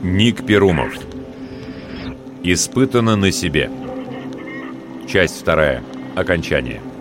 Ник Перумов. Испытано на себе. Часть 2. Окончание.